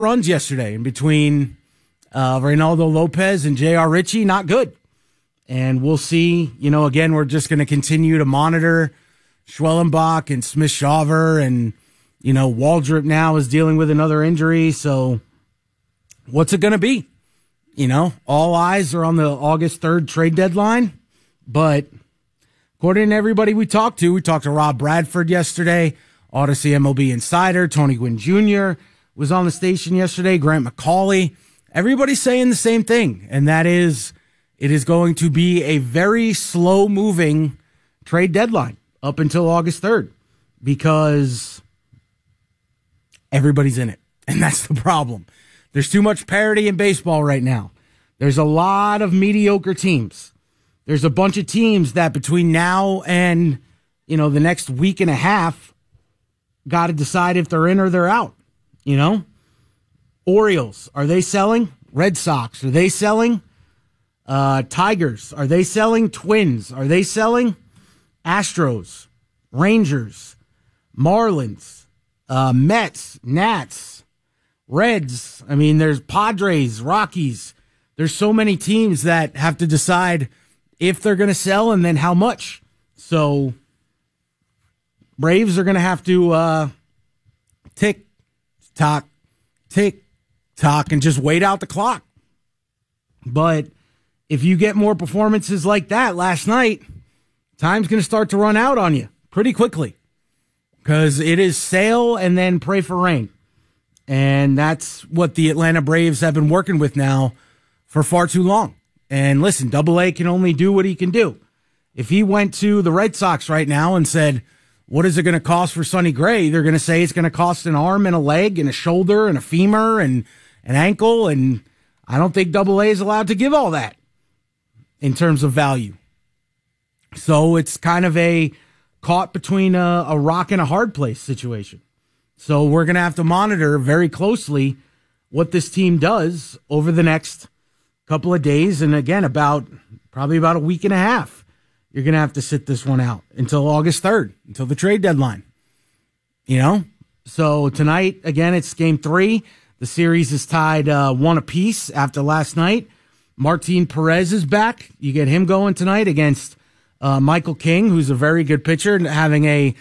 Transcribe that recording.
runs yesterday in between Reynaldo Lopez and J.R. Ritchie, not good. And we'll see, again, we're just going to continue to monitor Schwellenbach and Smith-Shawver, and, Waldrop now is dealing with another injury. So what's it going to be? All eyes are on the August 3rd trade deadline. But according to everybody we talked to Rob Bradford yesterday, Odyssey MLB Insider, Tony Gwynn Jr. was on the station yesterday, Grant McCauley. Everybody's saying the same thing, and that is it is going to be a very slow-moving trade deadline up until August 3rd because everybody's in it, and that's the problem. There's too much parity in baseball right now. There's a lot of mediocre teams. There's a bunch of teams that between now and, the next week and a half got to decide if they're in or they're out, Orioles, are they selling? Red Sox, are they selling? Tigers, are they selling? Twins, are they selling? Astros, Rangers, Marlins, Mets, Nats, Reds. I mean, there's Padres, Rockies. There's so many teams that have to decide if they're going to sell and then how much. So Braves are going to have to tick, tock, and just wait out the clock. But if you get more performances like that last night, time's going to start to run out on you pretty quickly because it is sail and then pray for rain. And that's what the Atlanta Braves have been working with now for far too long. And listen, Double-A can only do what he can do. If he went to the Red Sox right now and said, what is it going to cost for Sonny Gray? They're going to say it's going to cost an arm and a leg and a shoulder and a femur and an ankle. And I don't think Double-A is allowed to give all that in terms of value. So it's kind of a caught between a rock and a hard place situation. So we're going to have to monitor very closely what this team does over the next couple of days. And again, probably about a week and a half. You're going to have to sit this one out until August 3rd, until the trade deadline. So tonight, again, it's game 3. The series is tied 1 apiece after last night. Martin Perez is back. You get him going tonight against Michael King, who's a very good pitcher, having a